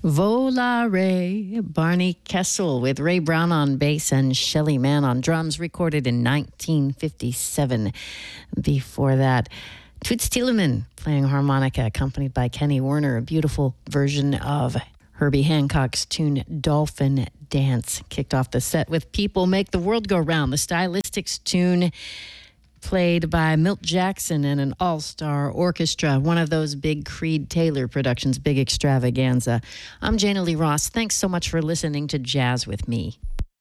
Volare, Barney Kessel with Ray Brown on bass and Shelly Manne on drums, recorded in 1957. Before that, Toots Thielemans playing harmonica, accompanied by Kenny Werner, a beautiful version of Herbie Hancock's tune Dolphin Dance. Kicked off the set with People Make the World Go Round, the Stylistics tune played by Milt Jackson and an all-star orchestra, one of those big Creed Taylor productions, big extravaganza. I'm Jana Lee Ross. Thanks so much for listening to Jazz with Me.